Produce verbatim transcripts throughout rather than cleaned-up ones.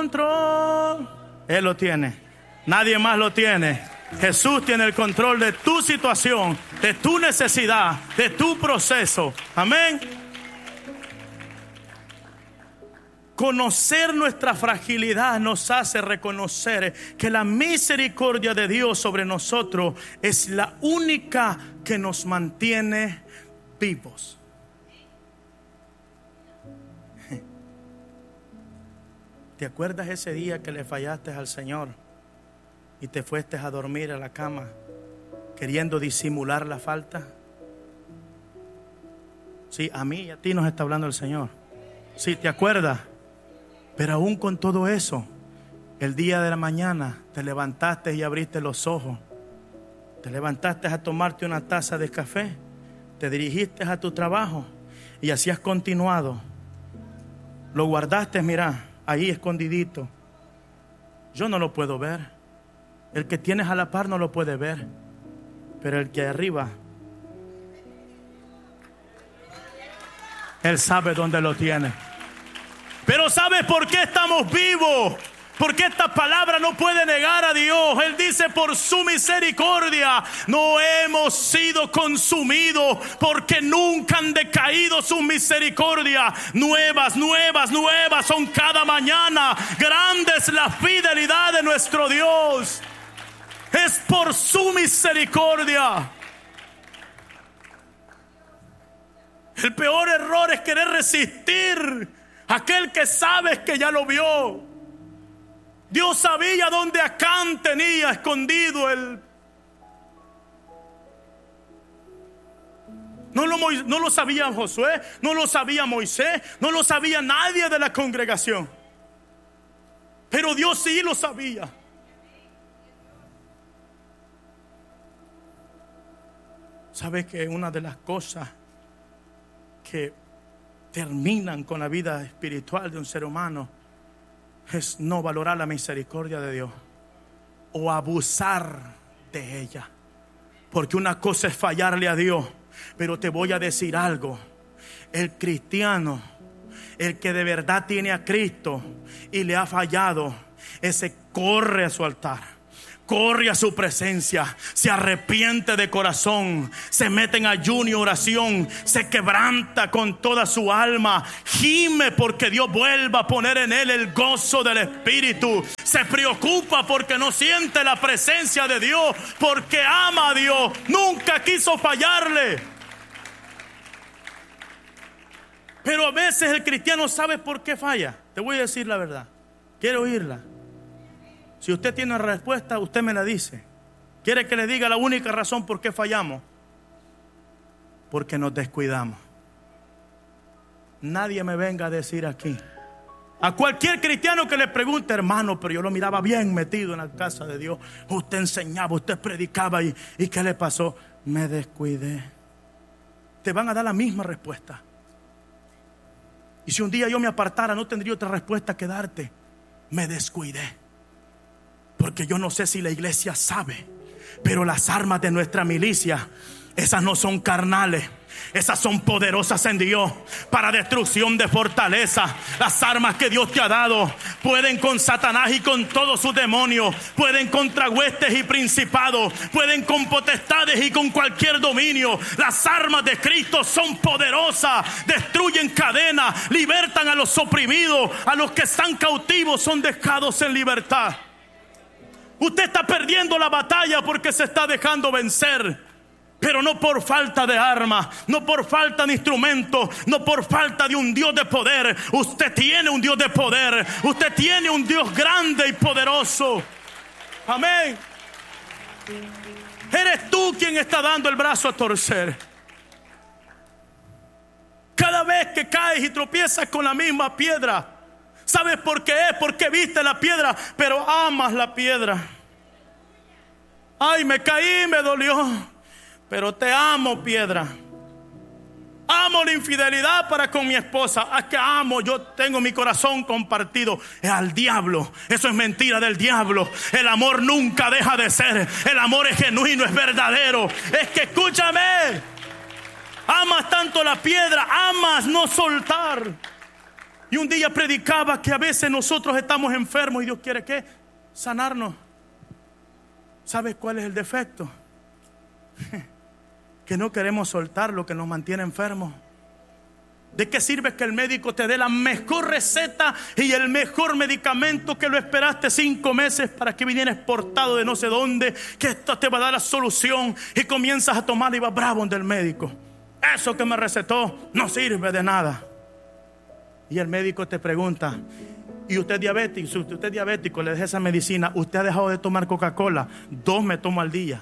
control. Él lo tiene. Nadie más lo tiene. Jesús tiene el control de tu situación, de tu necesidad, de tu proceso. Amén. Conocer nuestra fragilidad nos hace reconocer que la misericordia de Dios sobre nosotros es la única que nos mantiene vivos. ¿Te acuerdas ese día que le fallaste al Señor y te fuiste a dormir a la cama queriendo disimular la falta? Sí, a mí y a ti nos está hablando el Señor. Sí, ¿te acuerdas? Pero aún con todo eso, el día de la mañana te levantaste y abriste los ojos. Te levantaste a tomarte una taza de café. Te dirigiste a tu trabajo y así has continuado. Lo guardaste, mira, ahí escondidito. Yo no lo puedo ver. El que tienes a la par no lo puede ver. Pero el que arriba, Él sabe dónde lo tiene. Pero ¿sabes por qué estamos vivos? Porque esta palabra no puede negar a Dios. Él dice: por su misericordia no hemos sido consumidos, porque nunca han decaído sus misericordias. Nuevas, nuevas, nuevas son cada mañana. Grande es la fidelidad de nuestro Dios. Es por su misericordia. El peor error es querer resistir aquel que sabes que ya lo vio. Dios sabía dónde Acán tenía escondido el... No lo, no lo sabía Josué, no lo sabía Moisés, no lo sabía nadie de la congregación. Pero Dios sí lo sabía. ¿Sabes que una de las cosas que terminan con la vida espiritual de un ser humano es no valorar la misericordia de Dios o abusar de ella? Porque una cosa es fallarle a Dios, pero te voy a decir algo: el cristiano, el que de verdad tiene a Cristo y le ha fallado, ese corre a su altar, corre a su presencia, se arrepiente de corazón, se mete en ayuno y oración, se quebranta con toda su alma, gime porque Dios vuelva a poner en él el gozo del Espíritu, se preocupa porque no siente la presencia de Dios, porque ama a Dios, nunca quiso fallarle. Pero a veces el cristiano sabe por qué falla. Te voy a decir la verdad, quiero oírla. Si usted tiene una respuesta, usted me la dice. ¿Quiere que le diga la única razón por qué fallamos? Porque nos descuidamos. Nadie me venga a decir aquí. A cualquier cristiano que le pregunte: hermano, pero yo lo miraba bien metido en la casa de Dios, usted enseñaba, usted predicaba, y, ¿y qué le pasó? Me descuidé. Te van a dar la misma respuesta. Y si un día yo me apartara, no tendría otra respuesta que darte: me descuidé. Porque yo no sé si la iglesia sabe, pero las armas de nuestra milicia, esas no son carnales, esas son poderosas en Dios para destrucción de fortaleza. Las armas que Dios te ha dado pueden con Satanás y con todos sus demonios, pueden contra huestes y principados, pueden con potestades y con cualquier dominio. Las armas de Cristo son poderosas, destruyen cadenas, libertan a los oprimidos, a los que están cautivos son dejados en libertad. Usted está perdiendo la batalla porque se está dejando vencer, pero no por falta de armas, no por falta de instrumentos, no por falta de un Dios de poder. Usted tiene un Dios de poder, usted tiene un Dios grande y poderoso. Amén. Eres tú quien está dando el brazo a torcer. Cada vez que caes y tropiezas con la misma piedra, ¿sabes por qué es? Porque viste la piedra, pero amas la piedra. Ay, me caí, me dolió, pero te amo, piedra. Amo la infidelidad para con mi esposa. ¿A qué amo? Yo tengo mi corazón compartido. Es al diablo. Eso es mentira del diablo. El amor nunca deja de ser. El amor es genuino, es verdadero. Es que escúchame, amas tanto la piedra, amas no soltar. Y un día predicaba que a veces nosotros estamos enfermos y Dios quiere que sanarnos. ¿Sabes cuál es el defecto? Que no queremos soltar lo que nos mantiene enfermos. ¿De qué sirve que el médico te dé la mejor receta y el mejor medicamento, que lo esperaste cinco meses para que vinieras exportado de no sé dónde, que esto te va a dar la solución, y comienzas a tomar y vas bravo del médico? Eso que me recetó no sirve de nada. Y el médico te pregunta: ¿y usted es diabético? Si usted es diabético, le deja esa medicina. ¿Usted ha dejado de tomar Coca-Cola? Dos me tomo al día.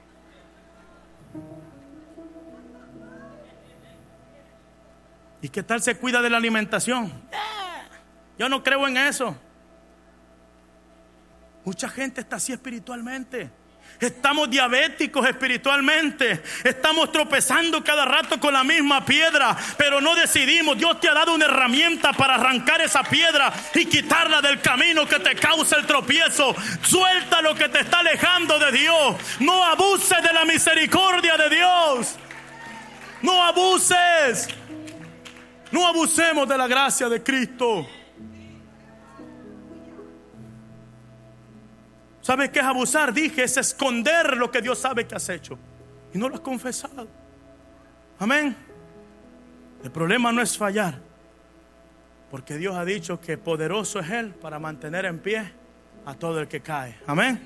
¿Y qué tal se cuida de la alimentación? Yo no creo en eso. Mucha gente está así espiritualmente. Estamos diabéticos espiritualmente. Estamos tropezando cada rato con la misma piedra, pero no decidimos. Dios te ha dado una herramienta para arrancar esa piedra y quitarla del camino que te causa el tropiezo. Suelta lo que te está alejando de Dios. No abuses de la misericordia de Dios. No abuses. No abusemos de la gracia de Cristo. ¿Sabes qué es abusar? Dije, es esconder lo que Dios sabe que has hecho y no lo has confesado. Amén. El problema no es fallar, porque Dios ha dicho que poderoso es Él para mantener en pie a todo el que cae. Amén.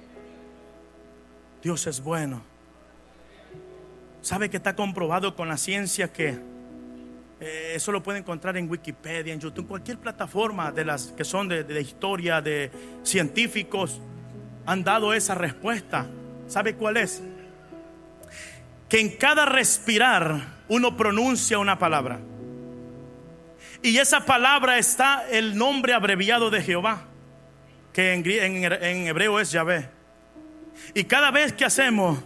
Dios es bueno. ¿Sabe que está comprobado con la ciencia que Eh, eso lo puede encontrar en Wikipedia, en YouTube, en cualquier plataforma de las que son de, de historia, de científicos han dado esa respuesta? ¿Sabe cuál es? Que en cada respirar uno pronuncia una palabra, y esa palabra está el nombre abreviado de Jehová, que en, en, en hebreo es Yahvé. Y cada vez que hacemos,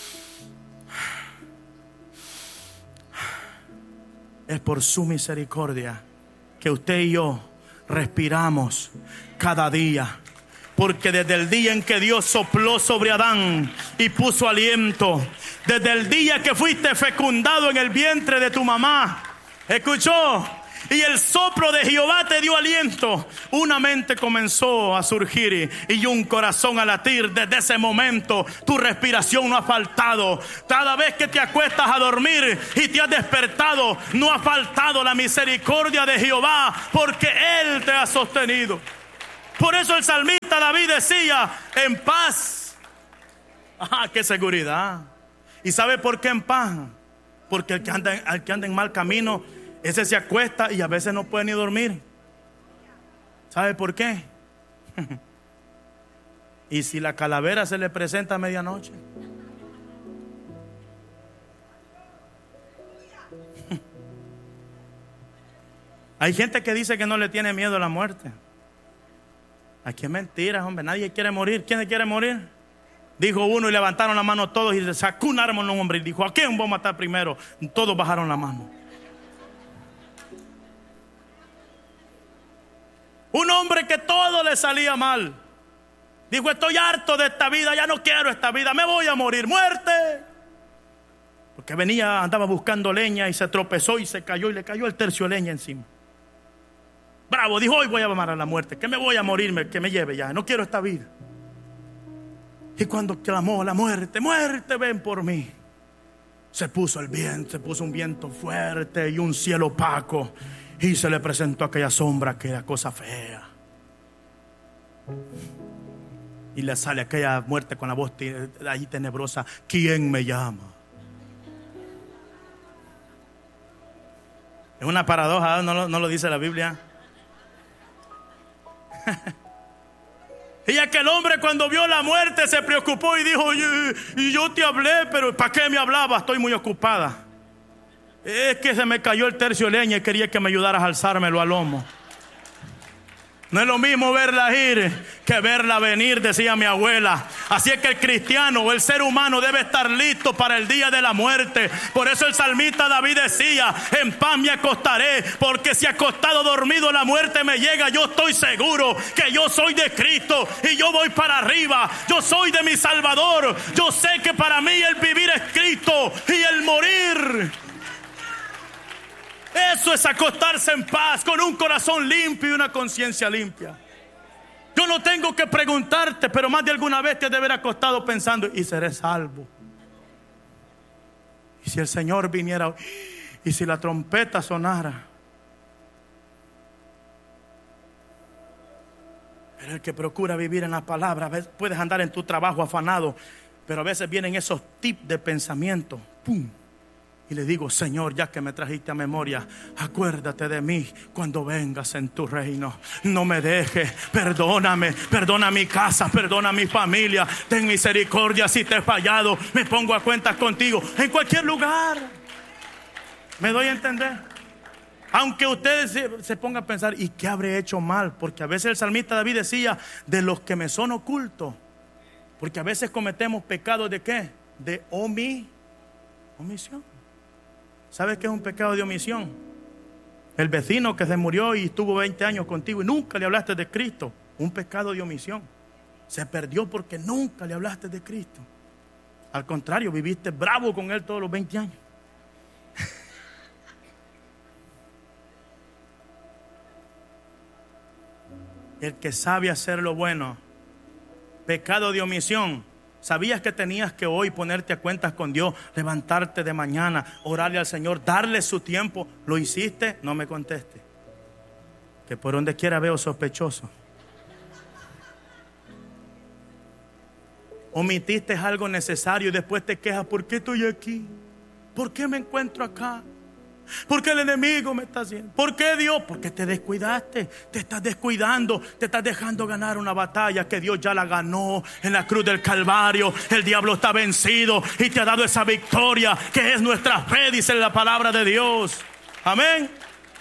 es por su misericordia que usted y yo respiramos cada día. Porque desde el día en que Dios sopló sobre Adán y puso aliento, desde el día que fuiste fecundado en el vientre de tu mamá, escuchó, y el soplo de Jehová te dio aliento, una mente comenzó a surgir y un corazón a latir. Desde ese momento tu respiración no ha faltado. Cada vez que te acuestas a dormir y te has despertado, no ha faltado la misericordia de Jehová, porque Él te ha sostenido. Por eso el salmista David decía: en paz. ¡Ah, qué seguridad! ¿Y sabe por qué en paz? Porque el que anda, el que anda en mal camino, ese se acuesta y a veces no puede ni dormir. ¿Sabe por qué? ¿Y si la calavera se le presenta a medianoche? Hay gente que dice que no le tiene miedo a la muerte. Aquí es mentira, hombre. Nadie quiere morir. ¿Quién quiere morir? Dijo uno y levantaron la mano todos, y sacó un arma a un hombre y dijo: ¿a quién voy a matar primero? Todos bajaron la mano. Un hombre que todo le salía mal dijo: estoy harto de esta vida, ya no quiero esta vida, me voy a morir. ¡Muerte! Porque venía, andaba buscando leña y se tropezó y se cayó y le cayó el tercio de leña encima. Bravo, dijo: hoy voy a amar a la muerte, que me voy a morirme, que me lleve ya, no quiero esta vida. Y cuando clamó la muerte: muerte, ven por mí, se puso el viento, se puso un viento fuerte y un cielo opaco, y se le presentó aquella sombra que era cosa fea. Y le sale aquella muerte con la voz ahí tenebrosa: ¿quién me llama? Es una paradoja, ¿no lo, no lo dice la Biblia? Y aquel hombre, cuando vio la muerte, se preocupó y dijo: y yo te hablé, pero ¿para qué me hablaba? Estoy muy ocupada. Es que se me cayó el tercio de leña y quería que me ayudaras a alzármelo al lomo. No es lo mismo verla ir que verla venir, decía mi abuela. Así es que el cristiano o el ser humano debe estar listo para el día de la muerte. Por eso el salmista David decía: en paz me acostaré, porque si acostado dormido la muerte me llega, yo estoy seguro que yo soy de Cristo y yo voy para arriba. Yo soy de mi Salvador. Yo sé que para mí el vivir es Cristo y el morir Eso es acostarse en paz con un corazón limpio y una conciencia limpia. Yo no tengo que preguntarte, pero más de alguna vez te has de haber acostado pensando: ¿y seré salvo? ¿Y si el Señor viniera? ¿Y si la trompeta sonara? Pero el que procura vivir en la palabra, a veces puedes andar en tu trabajo afanado, pero a veces vienen esos tips de pensamiento. ¡Pum! Y le digo: Señor, ya que me trajiste a memoria, acuérdate de mí cuando vengas en tu reino. No me dejes, perdóname, perdona mi casa, perdona mi familia. Ten misericordia si te he fallado. Me pongo a cuentas contigo en cualquier lugar. ¿Me doy a entender? Aunque ustedes se, se pongan a pensar: ¿y qué habré hecho mal? Porque a veces el salmista David decía: de los que me son ocultos. Porque a veces cometemos pecados de ¿qué? De omi, omisión. ¿Sabes qué es un pecado de omisión? El vecino que se murió y estuvo veinte años contigo y nunca le hablaste de Cristo. Un pecado de omisión. Se perdió porque nunca le hablaste de Cristo. Al contrario, viviste bravo con él todos los veinte años. El que sabe hacer lo bueno. Pecado de omisión. ¿Sabías que tenías que hoy ponerte a cuentas con Dios, levantarte de mañana, orarle al Señor, darle su tiempo? ¿Lo hiciste? No me conteste, que por donde quiera veo sospechoso. Omitiste algo necesario y después te quejas: ¿por qué estoy aquí? ¿Por qué me encuentro acá? ¿Por qué el enemigo me está haciendo? ¿Por qué Dios? Porque te descuidaste, te estás descuidando, te estás dejando ganar una batalla que Dios ya la ganó en la cruz del Calvario. El diablo está vencido y te ha dado esa victoria que es nuestra fe, dice la palabra de Dios. Amén.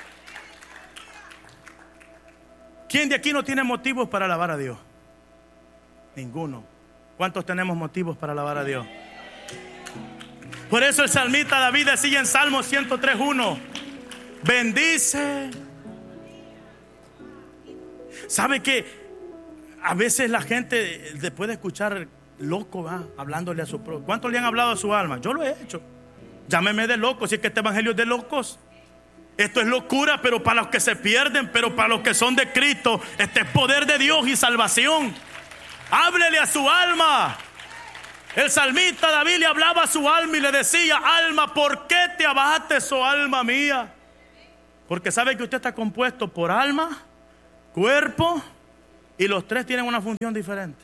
¿Quién de aquí no tiene motivos para alabar a Dios? Ninguno. ¿Cuántos tenemos motivos para alabar a Dios? Por eso el salmista David decía en Salmo ciento tres uno: bendice. ¿Sabe que a veces la gente después de escuchar loco va hablándole a su propio? ¿Cuántos le han hablado a su alma? Yo lo he hecho. Llámeme de loco, si es que este evangelio es de locos. Esto es locura, pero para los que se pierden, pero para los que son de Cristo, este es poder de Dios y salvación. Háblele a su alma. El salmista David le hablaba a su alma y le decía: alma, ¿por qué te abates, oh alma mía? Porque sabe que usted está compuesto por alma, cuerpo, y los tres tienen una función diferente.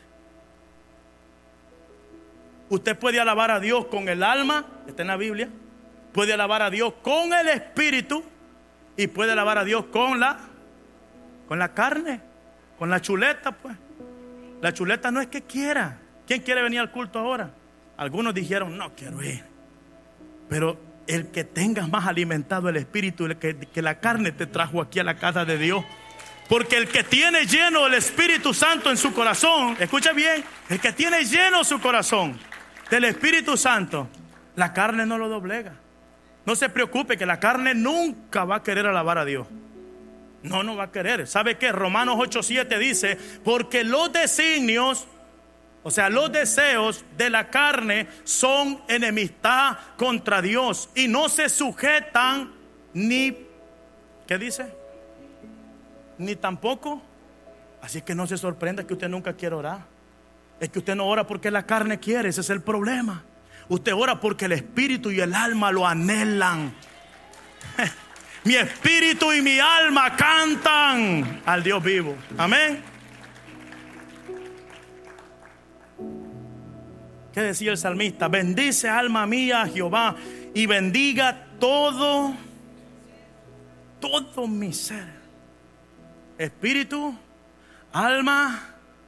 Usted puede alabar a Dios con el alma, está en la Biblia. Puede alabar a Dios con el espíritu y puede alabar a Dios con la con la carne, con la chuleta, pues. La chuleta no es que quiera. ¿Quién quiere venir al culto ahora? Algunos dijeron: no quiero ir. Pero el que tengas más alimentado el espíritu, el que, que la carne te trajo aquí a la casa de Dios. Porque el que tiene lleno el Espíritu Santo en su corazón, escucha bien, el que tiene lleno su corazón del Espíritu Santo, la carne no lo doblega. No se preocupe, que la carne nunca va a querer alabar a Dios. No, no va a querer. ¿Sabe qué? Romanos ocho siete dice: porque los designios, o sea, los deseos de la carne son enemistad contra Dios y no se sujetan ni, ¿qué dice? Ni tampoco. Así que no se sorprenda que usted nunca quiere orar. Es que usted no ora porque la carne quiere, ese es el problema. Usted ora porque el espíritu y el alma lo anhelan. Mi espíritu y mi alma cantan al Dios vivo. Amén. ¿Qué decía el salmista? Bendice, alma mía, a Jehová, y bendiga todo, todo mi ser. Espíritu, alma.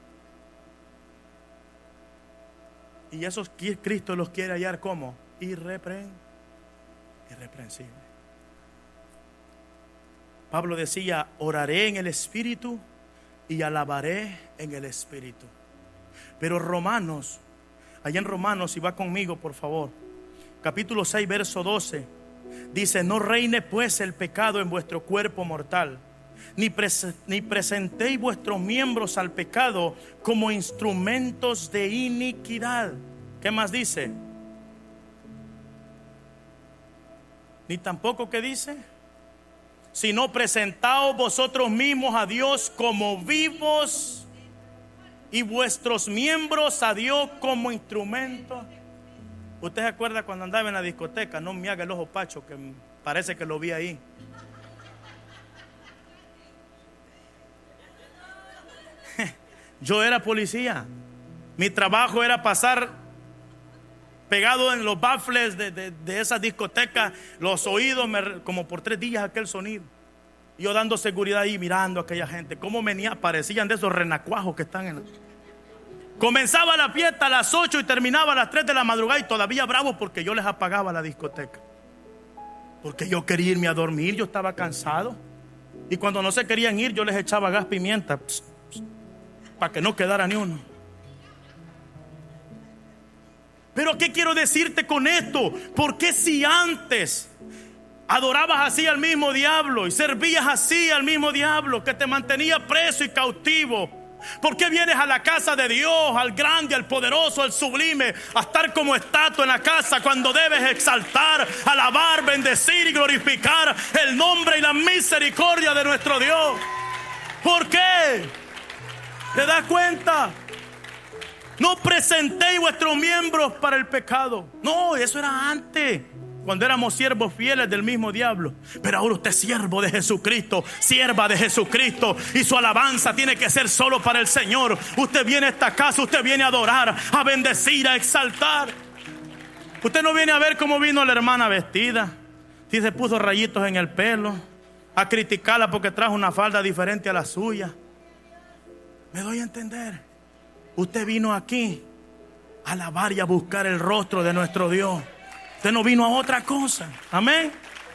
Y esos Cristo los quiere hallar como irrepren, irreprensible. Pablo decía: oraré en el Espíritu y alabaré en el Espíritu. Pero Romanos, allá en Romanos, si va conmigo por favor, capítulo seis verso doce, dice: no reine pues el pecado en vuestro cuerpo mortal, ni, pres- ni presentéis vuestros miembros al pecado como instrumentos de iniquidad. ¿Qué más dice? Ni tampoco, ¿qué dice? sino presentaos vosotros mismos a Dios como vivos y vuestros miembros a Dios como instrumentos. ¿Usted se acuerda cuando andaba en la discoteca? No me haga el ojo pacho, que parece que lo vi ahí. Yo era policía. Mi trabajo era pasar pegado en los baffles de, de, de esas discotecas, los oídos, me, como por tres días aquel sonido. Yo dando seguridad ahí, mirando a aquella gente. Cómo venía, parecían de esos renacuajos que están en la... Comenzaba la fiesta a las ocho y terminaba a las tres de la madrugada, y todavía bravo porque yo les apagaba la discoteca. Porque yo quería irme a dormir, yo estaba cansado. Y cuando no se querían ir, yo les echaba gas pimienta, pss, pss, para que no quedara ni uno. Pero ¿qué quiero decirte con esto? Porque si antes adorabas así al mismo diablo y servías así al mismo diablo que te mantenía preso y cautivo, ¿por qué vienes a la casa de Dios, al grande, al poderoso, al sublime, a estar como estatua en la casa, cuando debes exaltar, alabar, bendecir y glorificar el nombre y la misericordia de nuestro Dios? ¿Por qué? ¿Te das cuenta? No presentéis vuestros miembros para el pecado. No, eso era antes, cuando éramos siervos fieles del mismo diablo. Pero ahora usted es siervo de Jesucristo, sierva de Jesucristo, y su alabanza tiene que ser solo para el Señor. Usted viene a esta casa, usted viene a adorar, a bendecir, a exaltar. Usted no viene a ver cómo vino la hermana vestida, si se puso rayitos en el pelo, a criticarla porque trajo una falda diferente a la suya. ¿Me doy a entender? Usted vino aquí a alabar y a buscar el rostro de nuestro Dios. Usted no vino a otra cosa. Amén.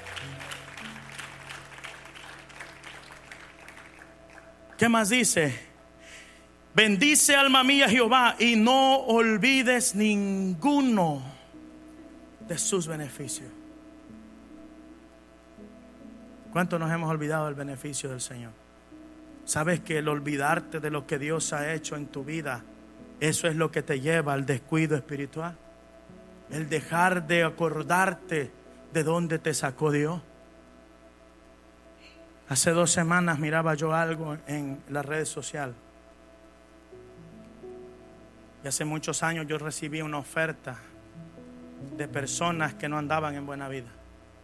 ¿Qué más dice? Bendice, alma mía, Jehová, y no olvides ninguno de sus beneficios. ¿Cuánto nos hemos olvidado del beneficio del Señor? ¿Sabes que el olvidarte de lo que Dios ha hecho en tu vida, eso es lo que te lleva al descuido espiritual? El dejar de acordarte de dónde te sacó Dios. Hace dos semanas miraba yo algo en la red social. Y hace muchos años yo recibí una oferta de personas que no andaban en buena vida.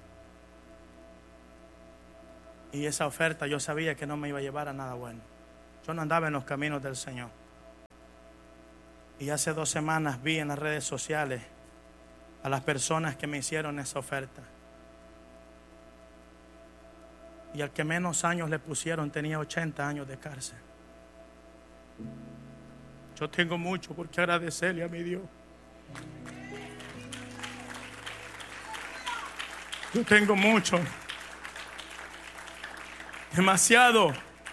Y esa oferta yo sabía que no me iba a llevar a nada bueno. Yo no andaba en los caminos del Señor. Y hace dos semanas vi en las redes sociales a las personas que me hicieron esa oferta. Y al que menos años le pusieron tenía ochenta años de cárcel. Yo tengo mucho por qué agradecerle a mi Dios. Yo tengo mucho. Demasiado.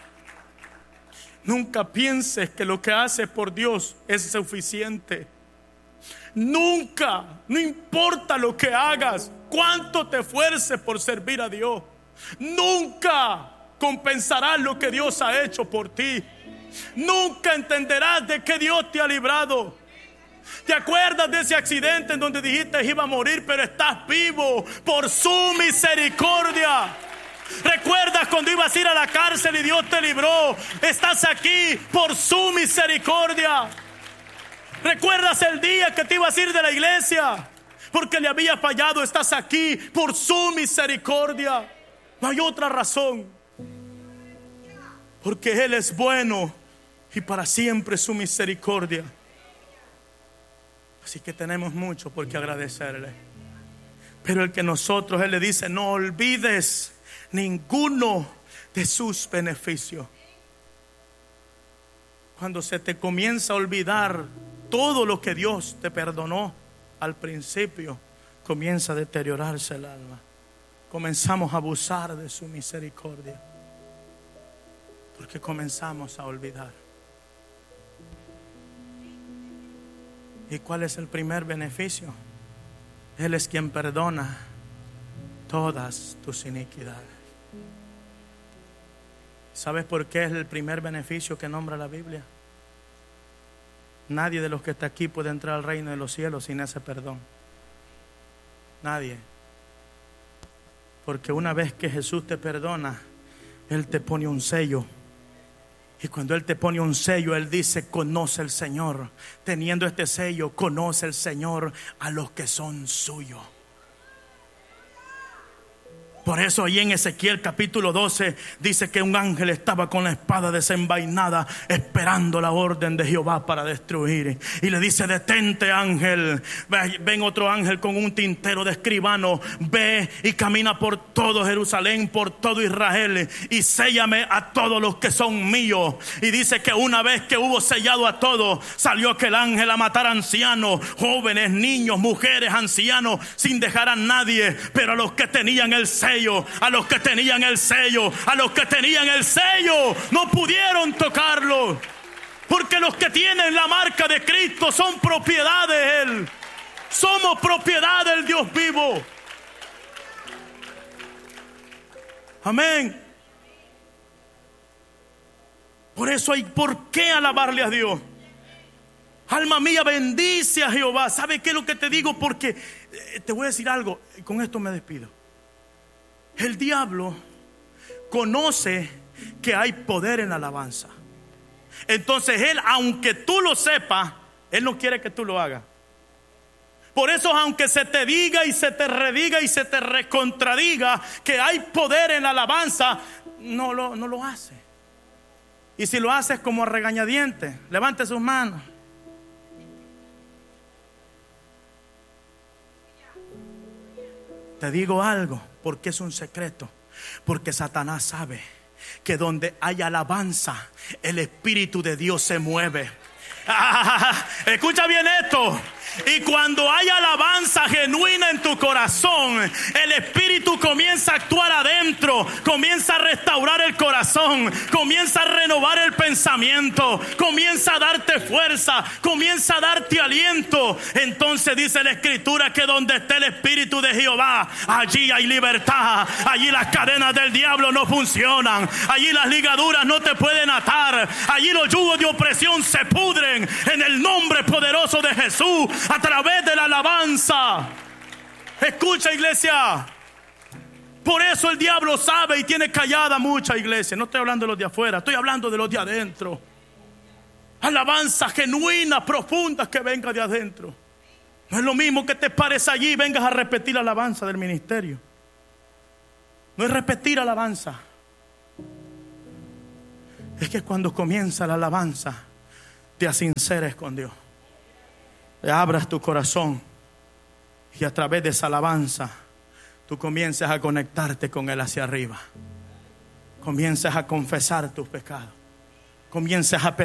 Nunca pienses que lo que haces por Dios es suficiente. Nunca, no importa lo que hagas, cuánto te esfuerces por servir a Dios, nunca compensarás lo que Dios ha hecho por ti. Nunca entenderás de qué Dios te ha librado. ¿Te acuerdas de ese accidente en donde dijiste que iba a morir, pero estás vivo por su misericordia? ¿Recuerdas cuando ibas a ir a la cárcel y Dios te libró? Estás aquí por su misericordia. ¿Recuerdas el día que te ibas a ir de la iglesia porque le había fallado? Estás aquí por su misericordia. No hay otra razón. Porque Él es bueno y para siempre su misericordia. Así que tenemos mucho por qué agradecerle. Pero el que nosotros, Él le dice, no olvides ninguno de sus beneficios. Cuando se te comienza a olvidar todo lo que Dios te perdonó al principio, comienza a deteriorarse el alma. Comenzamos a abusar de su misericordia, porque comenzamos a olvidar. ¿Y cuál es el primer beneficio? Él es quien perdona todas tus iniquidades. ¿Sabes por qué es el primer beneficio que nombra la Biblia? Nadie de los que está aquí puede entrar al reino de los cielos sin ese perdón. Nadie. Porque una vez que Jesús te perdona, Él te pone un sello. Y cuando Él te pone un sello, Él dice: conoce el Señor. Teniendo este sello, conoce el Señor a los que son suyos. Por eso ahí en Ezequiel capítulo doce dice que un ángel estaba con la espada desenvainada esperando la orden de Jehová para destruir. Y le dice: detente, ángel. Ven otro ángel con un tintero de escribano. Ve y camina por todo Jerusalén, por todo Israel, y séllame a todos los que son míos. Y dice que una vez que hubo sellado a todos, salió aquel ángel a matar ancianos, jóvenes, niños, mujeres, ancianos, sin dejar a nadie. Pero a los que tenían el sello, a los que tenían el sello, a los que tenían el sello, no pudieron tocarlo. Porque los que tienen la marca de Cristo son propiedad de Él. Somos propiedad del Dios vivo. Amén. Por eso hay por qué alabarle a Dios. Alma mía, bendice a Jehová. ¿Sabe qué es lo que te digo? Porque eh, te voy a decir algo, y con esto me despido. El diablo conoce que hay poder en la alabanza. Entonces él, aunque tú lo sepas, él no quiere que tú lo hagas. Por eso, aunque se te diga y se te rediga y se te recontradiga que hay poder en la alabanza, no lo, no lo hace. Y si lo haces como a regañadientes, levante sus manos. Te digo algo, porque es un secreto. Porque Satanás sabe que donde hay alabanza, el Espíritu de Dios se mueve. Ah, escucha bien esto. Y cuando hay alabanza genuina en tu corazón, el Espíritu comienza a actuar adentro, comienza a restaurar el corazón, comienza a renovar el pensamiento, comienza a darte fuerza, comienza a darte aliento. Entonces dice la Escritura que donde esté el Espíritu de Jehová, allí hay libertad. Allí las cadenas del diablo no funcionan, allí las ligaduras no te pueden atar, allí los yugos de opresión se pudren en el nombre poderoso de Jesús, a través de la alabanza. Escucha, iglesia. Por eso el diablo sabe y tiene callada mucha iglesia. No estoy hablando de los de afuera, estoy hablando de los de adentro. Alabanza genuina, profunda, que venga de adentro. No es lo mismo que te pares allí y vengas a repetir la alabanza del ministerio. No es repetir alabanza. Es que cuando comienza la alabanza, te asinceres con Dios. Te abras tu corazón y a través de esa alabanza tú comienzas a conectarte con Él hacia arriba. Comienzas a confesar tus pecados. Comienzas a